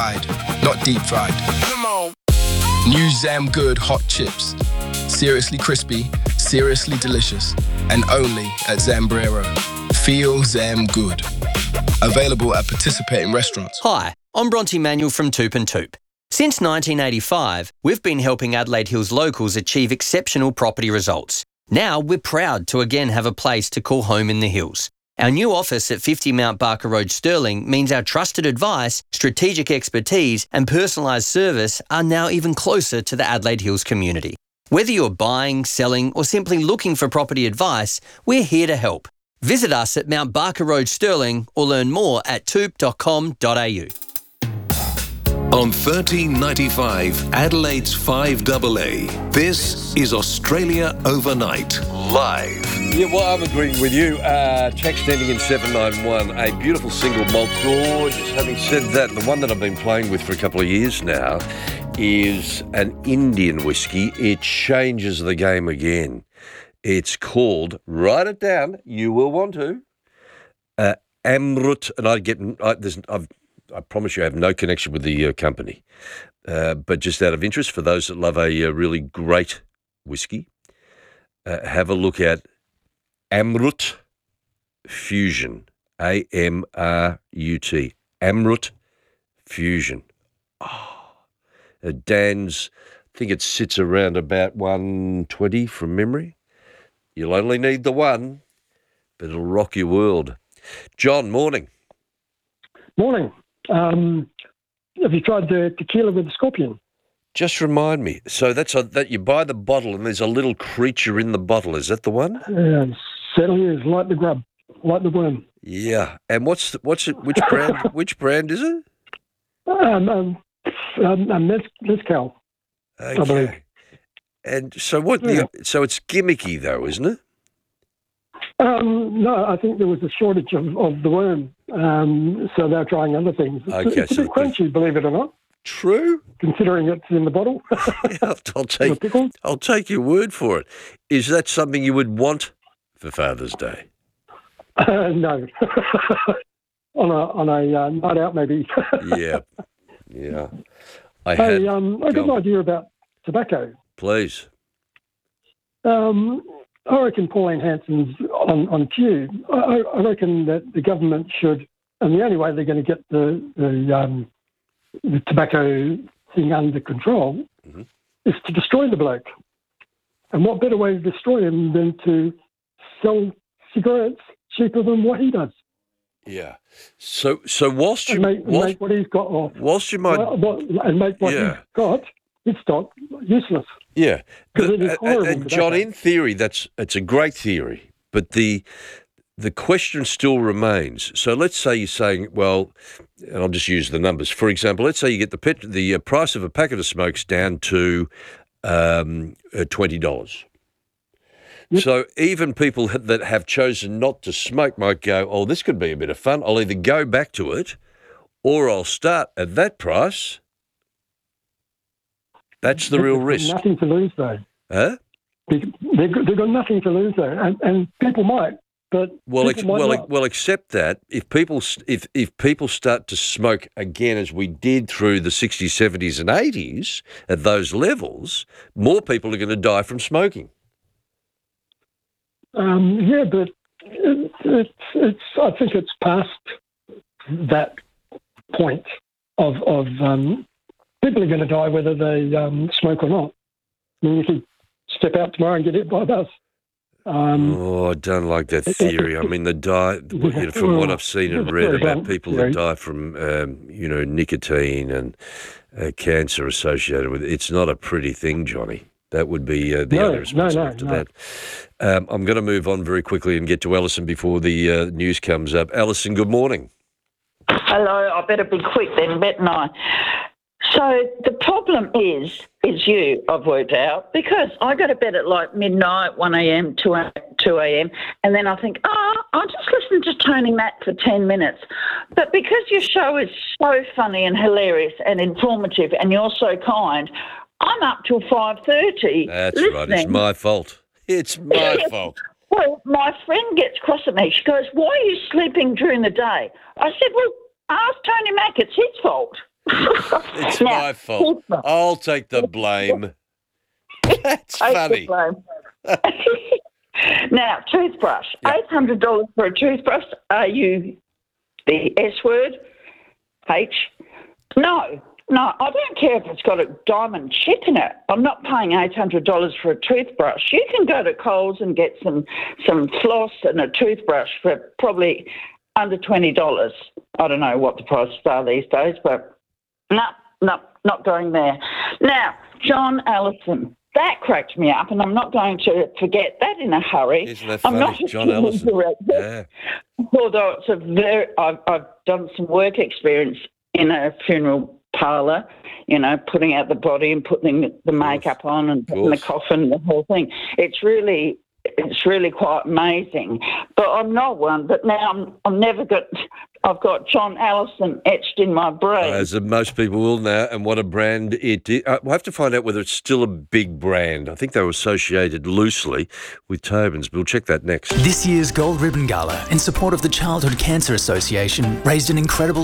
not deep fried. Come on. New Zam Good hot chips. Seriously crispy, seriously delicious, and only at Zambrero. Feel Zam Good. Available at participating restaurants. Hi, I'm Bronte Manuel from Toop and Toop. Since 1985, we've been helping Adelaide Hills locals achieve exceptional property results. Now we're proud to again have a place to call home in the hills. Our new office at 50 Mount Barker Road, Stirling, means our trusted advice, strategic expertise and personalised service are now even closer to the Adelaide Hills community. Whether you're buying, selling or simply looking for property advice, we're here to help. Visit us at Mount Barker Road, Stirling, or learn more at toop.com.au. On 1395 Adelaide's 5AA, this is Australia Overnight, live. Yeah, well, I'm agreeing with you. Text ending in 791, a beautiful single malt, gorgeous. Having said that, the one that I've been playing with for a couple of years now is an Indian whiskey. It changes the game again. It's called, write it down, you will want to, Amrut, and I promise you I have no connection with the company, but just out of interest, for those that love a really great whiskey, have a look at Amrut Fusion, Amrut, Amrut Fusion. Dan's, I think it sits around about 120 from memory. You'll only need the one, but it'll rock your world. John, morning. Morning. Have you tried the tequila with the scorpion? Just remind me. So that you buy the bottle and there's a little creature in the bottle. Is that the one? Certainly is. Like the grub, like the worm. Yeah. And which brand? Which brand is it? Mezcal. Okay. And so what? Yeah. So it's gimmicky though, isn't it? No, I think there was a shortage of the worm, so they're trying other things. Okay, it's a bit crunchy, believe it or not. True. Considering it's in the bottle. Yeah, I'll take your word for it. Is that something you would want for Father's Day? No. on a night out, maybe. Yeah. I got an idea about tobacco. Please. I reckon Pauline Hanson's on cue. I reckon that the government should, and the only way they're going to get the tobacco thing under control is to destroy the bloke. And what better way to destroy him than to sell cigarettes cheaper than what he does? Yeah. So whilst you make what he's got off, whilst you might and make what he's got his stock useless. Yeah. And John, in theory, it's a great theory, but the question still remains. So let's say you're saying, well, and I'll just use the numbers. For example, let's say you get the price of a packet of smokes down to $20. Yep. So even people that have chosen not to smoke might go, oh, this could be a bit of fun. I'll either go back to it or I'll start at that price. That's the real risk. Nothing to lose, though. Huh? They've got nothing to lose, though, and people might, but well, except that if people start to smoke again, as we did through the 60s, 70s, and 80s at those levels, more people are going to die from smoking. Yeah, but I think it's past that point of people are going to die whether they smoke or not. I mean, you could step out tomorrow and get hit by a bus. I don't like that theory. I mean, from what I've seen and read about people that die from, nicotine and cancer associated with it, it's not a pretty thing, Johnny. That would be the only response to that. I'm going to move on very quickly and get to Alison before the news comes up. Alison, good morning. Hello. I better be quick then, better not. So the problem is you, I've worked out, because I go to bed at like midnight, 1 a.m., 2 a.m., and then I think, I'll just listen to Tony Mack for 10 minutes. But because your show is so funny and hilarious and informative and you're so kind, I'm up till 5:30. That's listening. Right. It's my fault. It's my fault. Well, my friend gets cross at me. She goes, why are you sleeping during the day? I said, well, ask Tony Mack. It's his fault. It's my fault. I'll take the blame. That's funny. Now, toothbrush. $800 for a toothbrush. Are you the S word? H? No, I don't care if it's got a diamond chip in it. I'm not paying $800 for a toothbrush. You can go to Coles and get some floss and a toothbrush for probably under $20. I don't know what the prices are these days, but no, not going there. Now, John Allison. That cracked me up, and I'm not going to forget that in a hurry. Isn't that funny? I'm not John Allison. Yeah. Although I've done some work experience in a funeral parlour, putting out the body and putting the makeup on and putting the coffin, the whole thing. It's really quite amazing. But I'm not one. But now I've got John Allison etched in my brain. As most people will now, and what a brand it is. We'll have to find out whether it's still a big brand. I think they were associated loosely with Tobin's, but we'll check that next. This year's Gold Ribbon Gala, in support of the Childhood Cancer Association, raised an incredible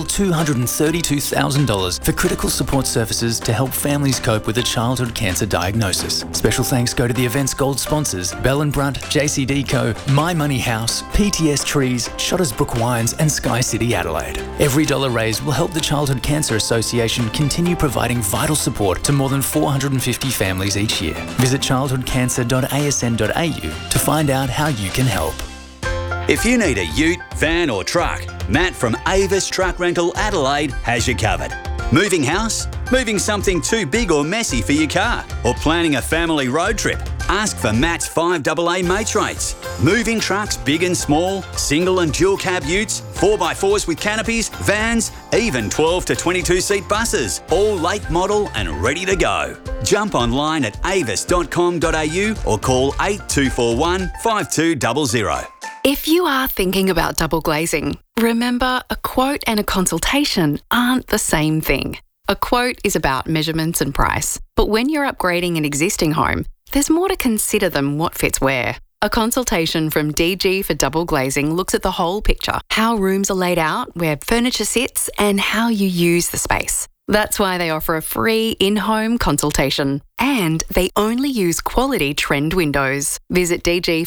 $232,000 for critical support services to help families cope with a childhood cancer diagnosis. Special thanks go to the event's gold sponsors, Bell & Brunt, JCDeco, My Money House, PTS Trees, Shotters Brook Wines and Sky City Adelaide. Every dollar raised will help the Childhood Cancer Association continue providing vital support to more than 450 families each year. Visit childhoodcancer.asn.au to find out how you can help. If you need a ute, van or truck, Matt from Avis Truck Rental Adelaide has you covered. Moving house? Moving something too big or messy for your car? Or planning a family road trip? Ask for Matt's 5AA mates rates. Moving trucks big and small, single and dual cab utes, 4x4s with canopies, vans, even 12 to 22 seat buses, all late model and ready to go. Jump online at avis.com.au or call 8241 5200. If you are thinking about double glazing, remember a quote and a consultation aren't the same thing. A quote is about measurements and price, but when you're upgrading an existing home, there's more to consider than what fits where. A consultation from DG for Double Glazing looks at the whole picture, how rooms are laid out, where furniture sits, and how you use the space. That's why they offer a free in-home consultation. And they only use quality trend windows. Visit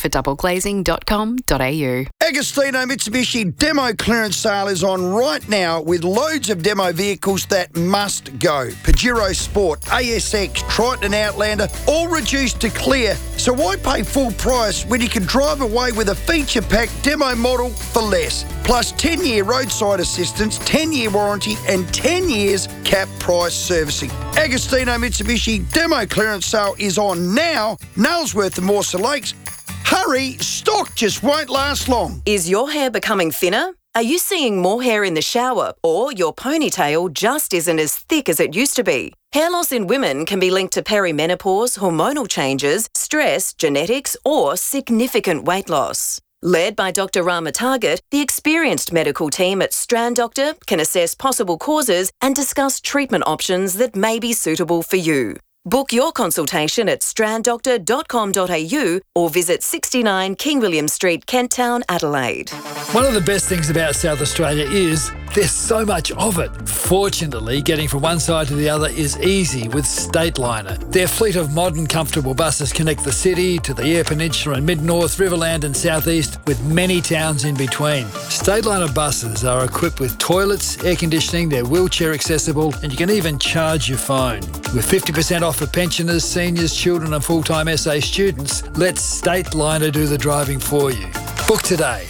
dgfordoubleglazing.com.au. Agostino Mitsubishi demo clearance sale is on right now with loads of demo vehicles that must go. Pajero Sport, ASX, Triton and Outlander, all reduced to clear. So why pay full price when you can drive away with a feature-packed demo model for less? Plus 10-year roadside assistance, 10-year warranty and 10 years cap price servicing. Agostino Mitsubishi demo clearance sale is on now. Nailsworth and Morse Lakes. Hurry, stock just won't last long. Is your hair becoming thinner? Are you seeing more hair in the shower, or your ponytail just isn't as thick as it used to be? Hair loss in women can be linked to perimenopause, hormonal changes, stress, genetics, or significant weight loss. Led by Dr. Rama Target, the experienced medical team at Strand Doctor can assess possible causes and discuss treatment options that may be suitable for you. Book your consultation at stranddoctor.com.au or visit 69 King William Street, Kent Town, Adelaide. One of the best things about South Australia is there's so much of it. Fortunately, getting from one side to the other is easy with Stateliner. Their fleet of modern, comfortable buses connect the city to the Eyre Peninsula and Mid-North, Riverland and South East, with many towns in between. Stateliner buses are equipped with toilets, air conditioning, they're wheelchair accessible, and you can even charge your phone. With 50% off for pensioners, seniors, children and full-time SA students, let Stateliner do the driving for you. Book today.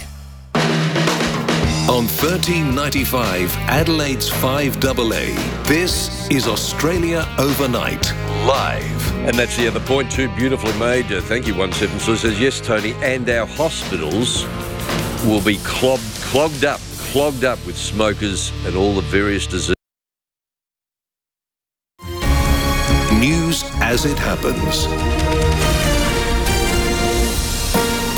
On 1395 Adelaide's 5AA, this is Australia Overnight, live. And that's the other point too, beautifully made. Thank you, 17. So it says, yes, Tony, and our hospitals will be clogged up with smokers and all the various diseases. News as it happens.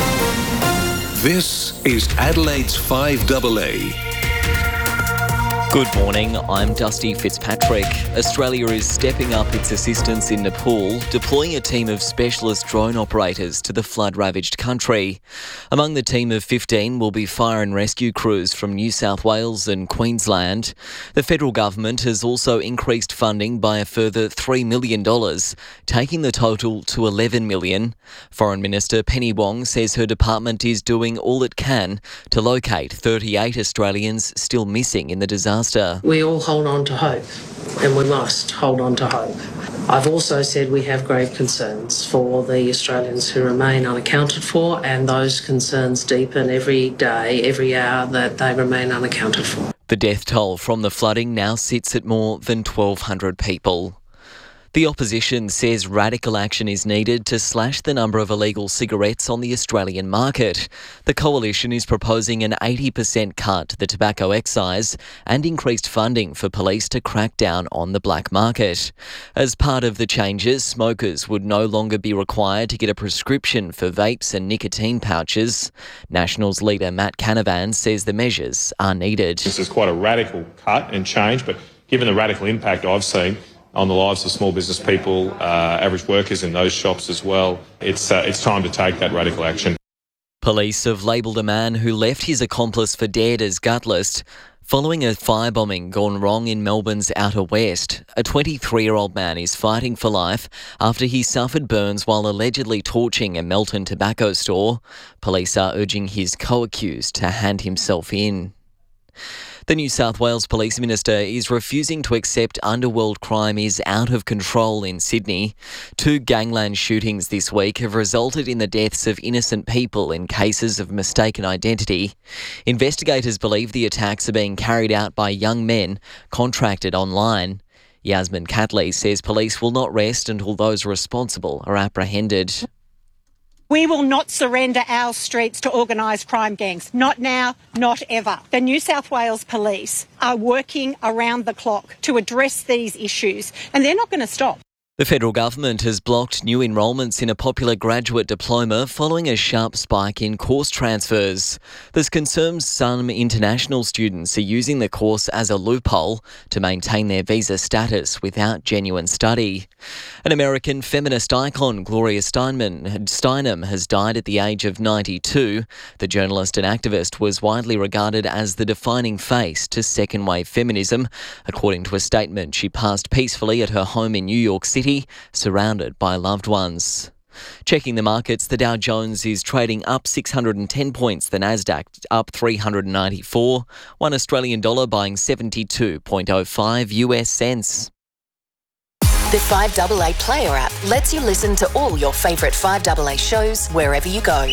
This is Adelaide's 5AA. Good morning, I'm Dusty Fitzpatrick. Australia is stepping up its assistance in Nepal, deploying a team of specialist drone operators to the flood-ravaged country. Among the team of 15 will be fire and rescue crews from New South Wales and Queensland. The federal government has also increased funding by a further $3 million, taking the total to $11 million. Foreign Minister Penny Wong says her department is doing all it can to locate 38 Australians still missing in the disaster. We all hold on to hope, and we must hold on to hope. I've also said we have grave concerns for the Australians who remain unaccounted for, and those concerns deepen every day, every hour that they remain unaccounted for. The death toll from the flooding now sits at more than 1,200 people. The opposition says radical action is needed to slash the number of illegal cigarettes on the Australian market. The coalition is proposing an 80% cut to the tobacco excise and increased funding for police to crack down on the black market. As part of the changes, smokers would no longer be required to get a prescription for vapes and nicotine pouches. Nationals leader Matt Canavan says the measures are needed. This is quite a radical cut and change, but given the radical impact I've seen on the lives of small business people, average workers in those shops as well, it's time to take that radical action. Police have labelled a man who left his accomplice for dead as gutless following a firebombing gone wrong in Melbourne's Outer West. A 23-year-old man is fighting for life after he suffered burns while allegedly torching a Melton tobacco store. Police are urging his co-accused to hand himself in. The New South Wales Police Minister is refusing to accept underworld crime is out of control in Sydney. 2 gangland shootings this week have resulted in the deaths of innocent people in cases of mistaken identity. Investigators believe the attacks are being carried out by young men contracted online. Yasmin Catley says police will not rest until those responsible are apprehended. We will not surrender our streets to organised crime gangs. Not now, not ever. The New South Wales Police are working around the clock to address these issues, and they're not going to stop. The federal government has blocked new enrolments in a popular graduate diploma following a sharp spike in course transfers. There's concerns some international students are using the course as a loophole to maintain their visa status without genuine study. An American feminist icon, Gloria Steinem, has died at the age of 92. The journalist and activist was widely regarded as the defining face to second-wave feminism. According to a statement, she passed peacefully at her home in New York City, surrounded by loved ones. Checking the markets, the Dow Jones is trading up 610 points, the Nasdaq up 394, $1 Australian dollar buying 72.05 US cents. The 5AA Player app lets you listen to all your favourite 5AA shows wherever you go.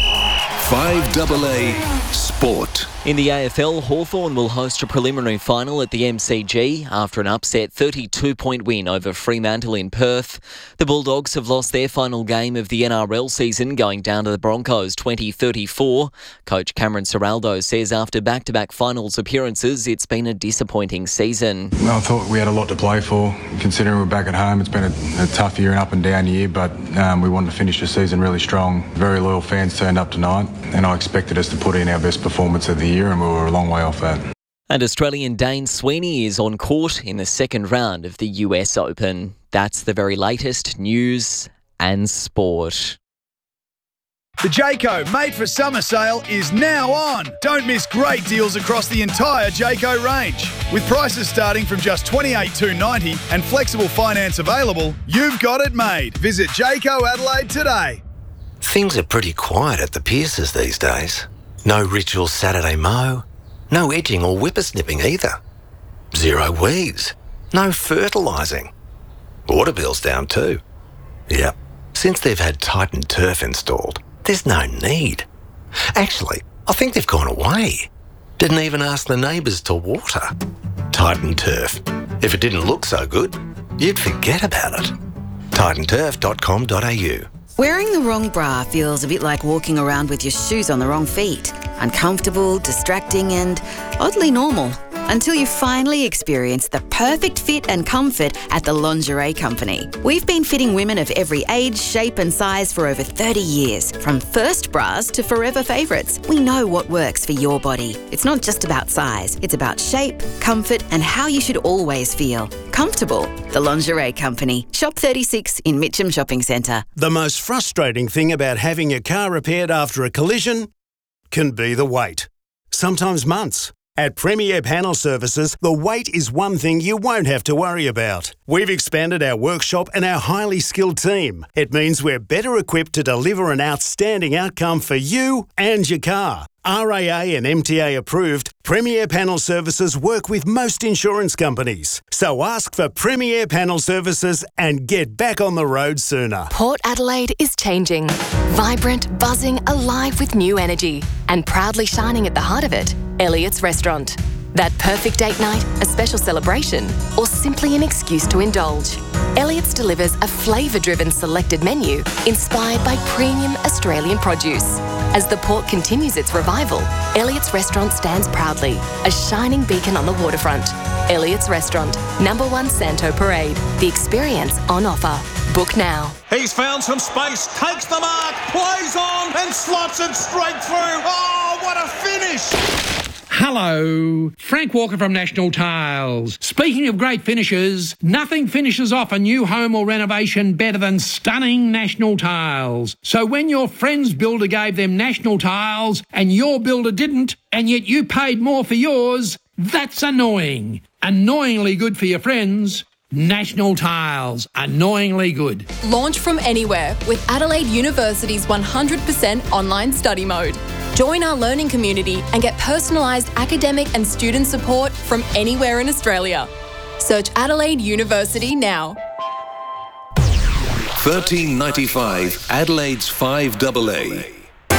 5AA Sport. In the AFL, Hawthorn will host a preliminary final at the MCG after an upset 32-point win over Fremantle in Perth. The Bulldogs have lost their final game of the NRL season, going down to the Broncos 20-34. Coach Cameron Ciraldo says after back-to-back finals appearances, it's been a disappointing season. Well, I thought we had a lot to play for, considering we're back at home. It's been a tough year and up and down year, but we wanted to finish the season really strong. Very loyal fans turned up tonight, and I expected us to put in our best performance of the year, and we were a long way off that. And Australian Dane Sweeney is on court in the second round of the US Open. That's the very latest news and sport. The Jayco Made for Summer sale is now on. Don't miss great deals across the entire Jayco range. With prices starting from just $28,290 and flexible finance available, you've got it made. Visit Jayco Adelaide today. Things are pretty quiet at the Pierces these days. No ritual Saturday mow, no edging or whippersnipping either. Zero weeds, no fertilising. Water bill's down too. Yep, since they've had Titan Turf installed, there's no need. Actually, I think they've gone away. Didn't even ask the neighbours to water. Titan Turf. If it didn't look so good, you'd forget about it. titanturf.com.au. Wearing the wrong bra feels a bit like walking around with your shoes on the wrong feet. Uncomfortable, distracting and oddly normal. until you finally experience the perfect fit and comfort at the Lingerie Company. We've been fitting women of every age, shape and size for over 30 years. From first bras to forever favourites, we know what works for your body. It's not just about size, it's about shape, comfort and how you should always feel. Comfortable. The Lingerie Company. Shop 36 in Mitcham Shopping Centre. The most frustrating thing about having your car repaired after a collision can be the wait. Sometimes months. At Premier Panel Services, the wait is one thing you won't have to worry about. We've expanded our workshop and our highly skilled team. It means we're better equipped to deliver an outstanding outcome for you and your car. RAA and MTA approved, Premier Panel Services work with most insurance companies. So ask for Premier Panel Services and get back on the road sooner. Port Adelaide is changing. Vibrant, buzzing, alive with new energy. And proudly shining at the heart of it, Elliott's Restaurant. That perfect date night, a special celebration, or simply an excuse to indulge. Elliott's delivers a flavour-driven selected menu inspired by premium Australian produce. As the port continues its revival, Elliott's Restaurant stands proudly, a shining beacon on the waterfront. Elliott's Restaurant, number 1 Santo Parade. The experience on offer. Book now. He's found some space, takes the mark, plays on and slots it straight through. Oh, what a finish! Hello, Frank Walker from National Tiles. Speaking of great finishes, nothing finishes off a new home or renovation better than stunning National Tiles. So when your friend's builder gave them National Tiles and your builder didn't, and yet you paid more for yours, that's annoying. Annoyingly good for your friends. National Tiles, annoyingly good. Launch from anywhere with Adelaide University's 100% online study mode. Join our learning community and get personalised academic and student support from anywhere in Australia. Search Adelaide University now. 1395 Adelaide's 5AA.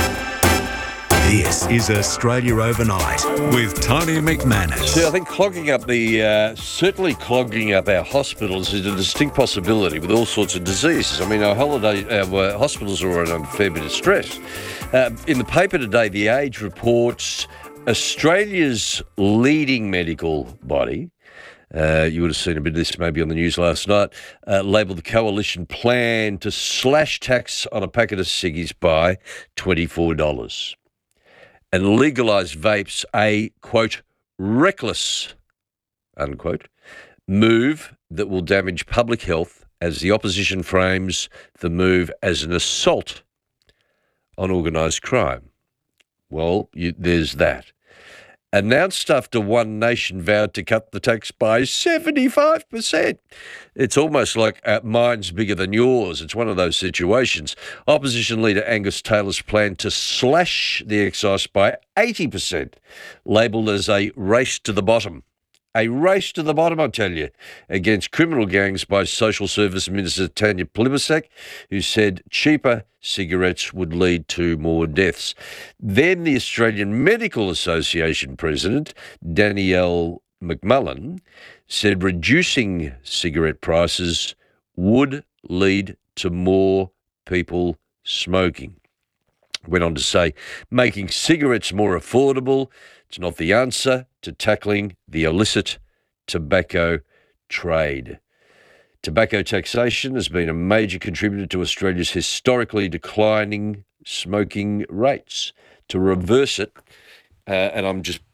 This is Australia Overnight with Tony McManus. See, I think certainly clogging up our hospitals is a distinct possibility with all sorts of diseases. I mean, our hospitals are under a fair bit of stress. In the paper today, The Age reports Australia's leading medical body, you would have seen a bit of this maybe on the news last night, labelled the coalition plan to slash tax on a packet of ciggies by $24 and legalise vapes a, quote, reckless, unquote, move that will damage public health as the opposition frames the move as an assault on organised crime. Well, there's that. Announced after One Nation vowed to cut the tax by 75%. It's almost like mine's bigger than yours. It's one of those situations. Opposition leader Angus Taylor's plan to slash the excise by 80%, labelled as a race to the bottom. A race to the bottom, I tell you, against criminal gangs by Social Service Minister Tanya Plibersek, who said cheaper cigarettes would lead to more deaths. Then the Australian Medical Association President, Danielle McMullen, said reducing cigarette prices would lead to more people smoking. Went on to say, making cigarettes more affordable, it's not the answer to tackling the illicit tobacco trade. Tobacco taxation has been a major contributor to Australia's historically declining smoking rates. To reverse it, and I'm just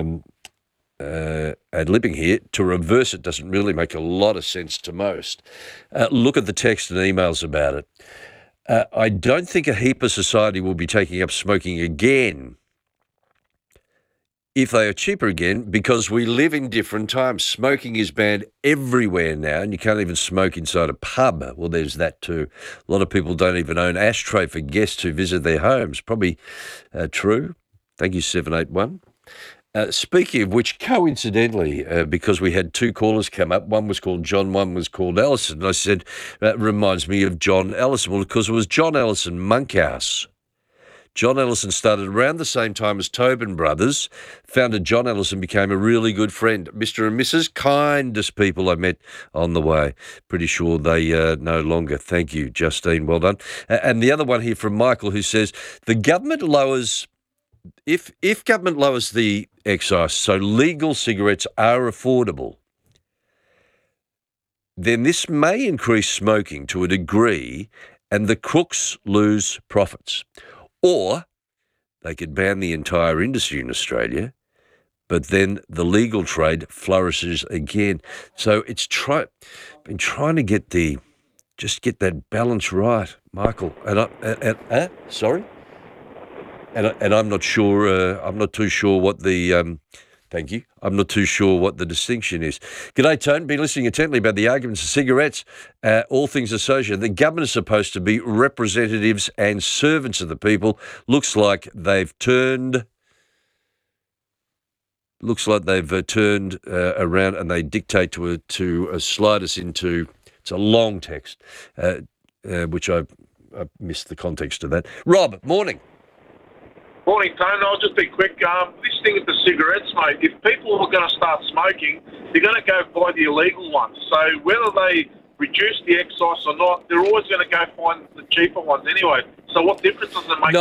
ad-libbing here, to reverse it doesn't really make a lot of sense to most. Look at the text and emails about it. I don't think a heap of society will be taking up smoking again if they are cheaper again, because we live in different times. Smoking is banned everywhere now, and you can't even smoke inside a pub. Well, there's that too. A lot of people don't even own ashtray for guests who visit their homes. Probably true. Thank you, 781. Speaking of which, coincidentally, because we had two callers come up, one was called John, one was called Ellison, and I said, that reminds me of John Ellison. Well, because it was John Ellison Monkhouse. John Ellison started around the same time as Tobin Brothers. Founder John Ellison became a really good friend. Mr. and Mrs. Kindest people I met on the way. Pretty sure they no longer. Thank you, Justine. Well done. And the other one here from Michael, who says, the government lowers if government lowers the excise so legal cigarettes are affordable, then this may increase smoking to a degree and the crooks lose profits. Or they could ban the entire industry in Australia, but then the legal trade flourishes again. So it's been trying to get that balance right, Michael. Sorry? And I'm not sure. I'm not too sure what the. Thank you. I'm not too sure what the distinction is. G'day, Tone. Been listening intently about the arguments of cigarettes, all things associated. The government is supposed to be representatives and servants of the people. Looks like they've turned around and they dictate to slide us into. It's a long text, which I missed the context of that. Rob, morning. Morning, Tone. I'll just be quick. This thing with the cigarettes, mate, if people are going to start smoking, they're going to go buy the illegal ones. So whether they reduce the excise or not, they're always going to go find the cheaper ones anyway. So what difference does it make?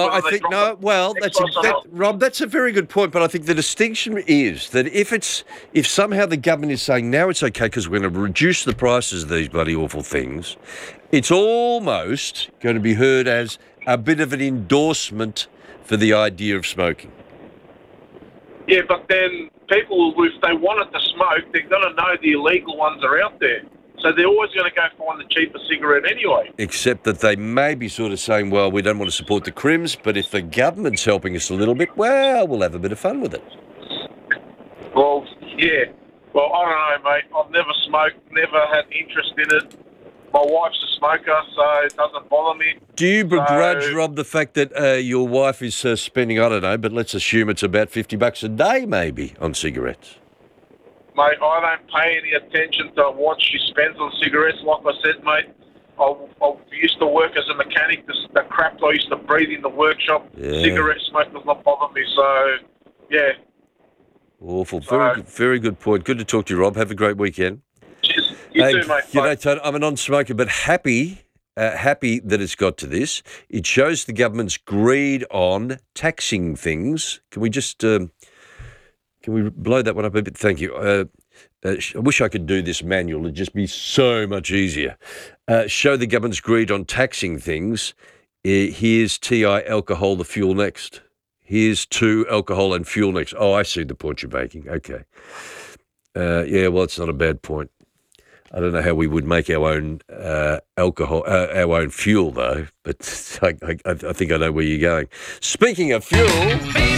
Rob, that's a very good point, but I think the distinction is that if somehow the government is saying now it's okay because we're going to reduce the prices of these bloody awful things, it's almost going to be heard as a bit of an endorsement for the idea of smoking. Yeah, but then people, if they wanted to smoke, they're going to know the illegal ones are out there. So they're always going to go find the cheaper cigarette anyway. Except that they may be sort of saying, well, we don't want to support the crims, but if the government's helping us a little bit, well, we'll have a bit of fun with it. Well, yeah. Well, I don't know, mate. I've never smoked, never had interest in it. My wife's a smoker, so it doesn't bother me. Do you begrudge, Rob, the fact that your wife is spending, I don't know, but let's assume it's about $50 a day maybe on cigarettes? Mate, I don't pay any attention to what she spends on cigarettes. Like I said, mate, I used to work as a mechanic. The crap I used to breathe in the workshop, cigarette smoke does not bother me, so, yeah. Awful. Very good point. Good to talk to you, Rob. Have a great weekend. Cheers. You too, mate. G'day, Tony. I'm a non-smoker, but happy that it's got to this. It shows the government's greed on taxing things. Can we just can we blow that one up a bit? Thank you. I wish I could do this manual. It'd just be so much easier. Show the government's greed on taxing things. Here's TI alcohol, the fuel next. Here's 2 alcohol and fuel next. Oh, I see the point you're making. Okay. Yeah, well, it's not a bad point. I don't know how we would make our own alcohol, our own fuel, though. But I think I know where you're going. Speaking of fuel...